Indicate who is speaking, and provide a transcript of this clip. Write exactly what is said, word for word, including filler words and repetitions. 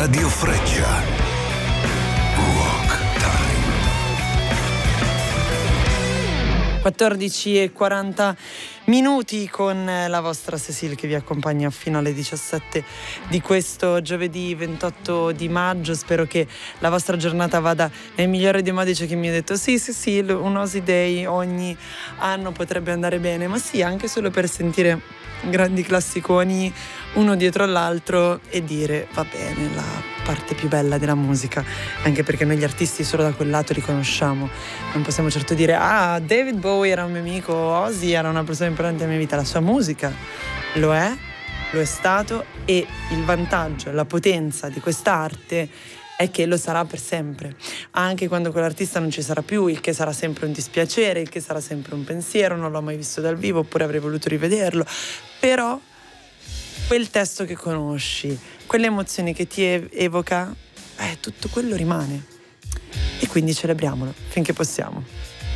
Speaker 1: Radio Freccia. Rock Time.
Speaker 2: quattordici e quaranta minuti con la vostra Cecile che vi accompagna fino alle diciassette di questo giovedì ventotto di maggio. Spero che la vostra giornata vada nel migliore dei modi. C'è chi mi ha detto sì Cecile, un Osy Day ogni anno potrebbe andare bene, ma sì, anche solo per sentire grandi classiconi uno dietro all'altro e dire va bene, la parte più bella della musica, anche perché noi gli artisti solo da quel lato li conosciamo. Non possiamo certo dire ah, David Bowie era un mio amico, Ozzy era una persona importante nella mia vita. La sua musica lo è, lo è stato, e il vantaggio, la potenza di quest'arte è che lo sarà per sempre, anche quando quell'artista non ci sarà più, il che sarà sempre un dispiacere, il che sarà sempre un pensiero, non l'ho mai visto dal vivo oppure avrei voluto rivederlo, però quel testo che conosci, quelle emozioni che ti evoca, eh, tutto quello rimane, e quindi celebriamolo finché possiamo.